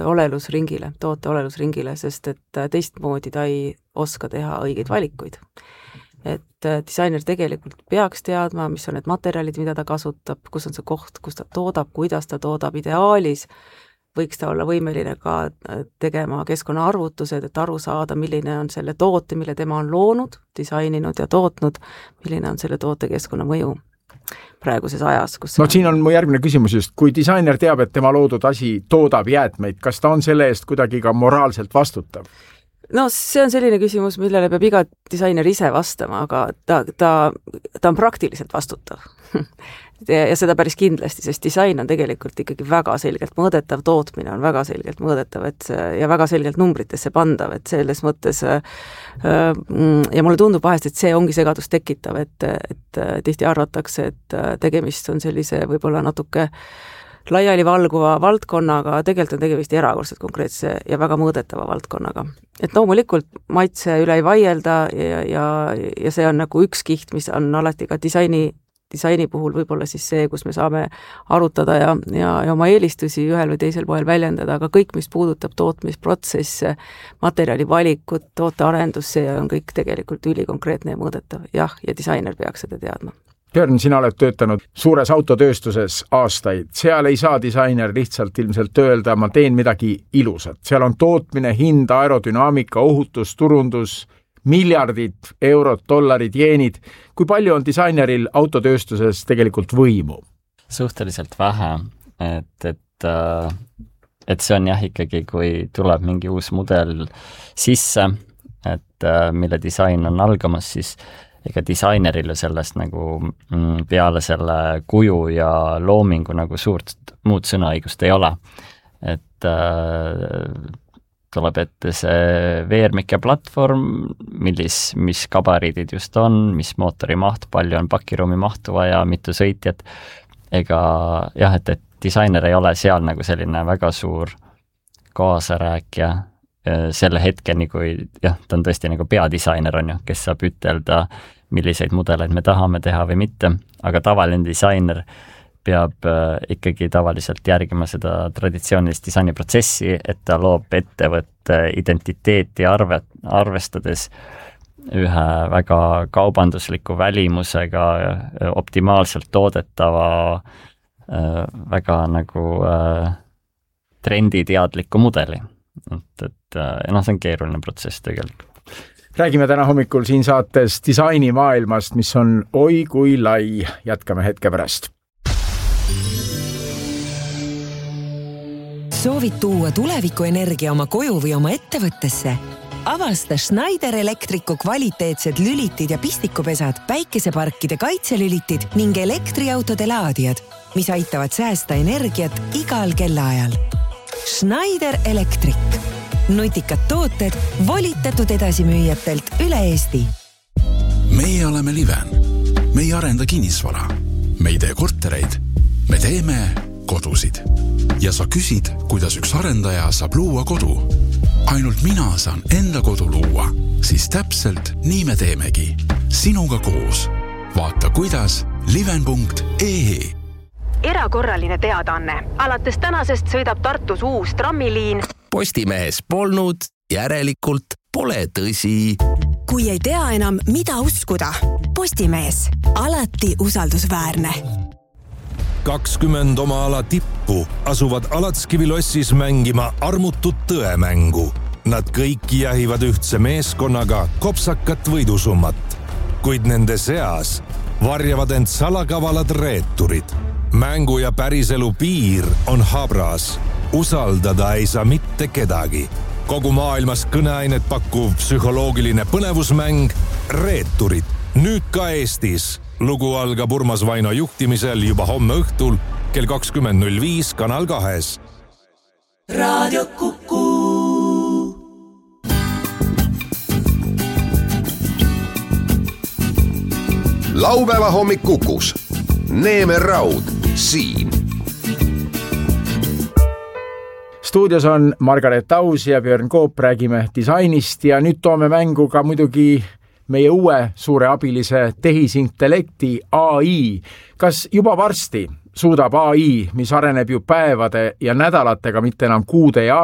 toote olelusringile, sest et teistmoodi ta ei oska teha õigeid valikuid. Et disainer tegelikult peaks teadma, mis on need materjalid, mida ta kasutab, kus on see koht, kus ta toodab, kuidas ta toodab, ideaalis võiks ta olla võimeline ka tegema keskkonnaarvutused, et aru saada, milline on selle toote, mille tema on loonud, disaininud ja tootnud, milline on selle toote keskkonnamõju praeguses ajas. Siin on mu järgmine küsimus just, kui disainer teab, et tema loodud asi toodab jäätmeid, kas ta on selle eest kuidagi ka moraalselt vastutav? No see on selline küsimus, millele peab iga disainer ise vastama, aga ta on praktiliselt vastutav. ja seda päris kindlasti, sest disain on tegelikult ikkagi väga selgelt mõõdetav, tootmine on väga selgelt mõõdetav ja väga selgelt numbritesse pandav, et selles mõttes ja mulle tundub vahest, et see ongi segadust tekitav, et tihti arvatakse, et tegemist on sellise võib-olla natuke laiali valguva valdkonnaga, tegelikult on tegemist erakordselt konkreetse ja väga mõõdetava valdkonnaga. Et loomulikult maitse üle ei vaielda ja see on nagu üks kiht, mis on alati ka disaini puhul võib-olla siis see, kus me saame arutada ja oma eelistusi ühel või teisel poel väljendada, aga kõik, mis puudutab tootmisprotsesse, materjali valikut, tootearendus, see on kõik tegelikult ülikonkreetne ja mõõdetav. Jah, ja disainer peaks seda teadma. Björn, sina oled töötanud suures autotööstuses aastaid. Seal ei saa disainer lihtsalt ilmselt öelda, ma teen midagi ilusat. Seal on tootmine, hind, aerodünaamika, ohutus, turundus, miljardid eurot, dollarid, jeenid. Kui palju on disaineril autotööstuses tegelikult võimu? Suhteliselt vähe. Et see on jah ikkagi, kui tuleb mingi uus mudel sisse, et mille disain on algamas, siis ega disaineril ju sellest nagu peale selle kuju ja loomingu nagu suurt muud sõnaõigust ei ole. Et tuleb ette see veermik ja platvorm, mis gabariidid just on, mis mootori maht, palju on pakiruumi mahtu vaja, mitu sõitjat. Ega jah, et disainer ei ole seal nagu selline väga suur kaasarääkija selle hetkeni, kui jah, ta on tõesti nagu peadisainer on ju, kes saab ütelda, milliseid mudeleid me tahame teha või mitte, aga tavaline disainer peab ikkagi tavaliselt järgima seda traditsioonilist disainiprotsessi, et ta loob ettevõtte identiteeti arvestades ühe väga kaubandusliku välimusega, optimaalselt toodetava, väga nagu trenditeadliku mudeli. Et see on keeruline protsess tegelikult. Räägime täna hommikul siin saates disainimaailmast, mis on oi kui lai. Jätkame hetke pärast. Soovid tuua tulevikuenergia oma koju või oma ettevõttesse? Avasta Schneider Electricu kvaliteetsed lülitid ja pistikupesad, päikeseparkide kaitselülitid ning elektriautode laadijad, mis aitavad säästa energiat igal kellaajal. Schneider Electric. Nutikad tooted volitatud edasimüüjatelt üle Eesti. Meie oleme Liven. Me ei arenda kinnisvara. Me ei tee kortereid. Me teeme kodusid. Ja sa küsid, kuidas üks arendaja saab luua kodu. Ainult mina saan enda kodu luua. Siis täpselt nii me teemegi. Sinuga koos. Vaata kuidas liven.ee. Erakorraline teadaanne. Alates tänasest sõidab Tartus uus trammiliin. Postimehes polnud, järelikult pole tõsi. Kui ei tea enam, mida uskuda. Postimees. Alati usaldusväärne. 20 oma ala tippu asuvad Alatskivilossis mängima armutut tõemängu. Nad kõik jahivad ühtse meeskonnaga kopsakat võidusummat. Kuid nende seas varjavad end salakavalad reeturid. Mängu ja päriselu piir on habras. Usaldada ei saa mitte kedagi. Kogu maailmas kõneainet pakkuv psühholoogiline põnevusmäng Reeturid. Nüüd ka Eestis. Lugu algab Urmas Vaino juhtimisel juba homme õhtul kell 20.05 Kanal 2. Raadio Kuku. Laupäeva hommik Kukus. Neeme Raud siin. Stuudios on Margaret Taus ja Björn Koop, räägime disainist ja nüüd toome mängu ka muidugi meie uue suure abilise tehisintellekti AI. Kas juba varsti suudab AI, mis areneb ju päevade ja nädalatega, mitte enam kuude ja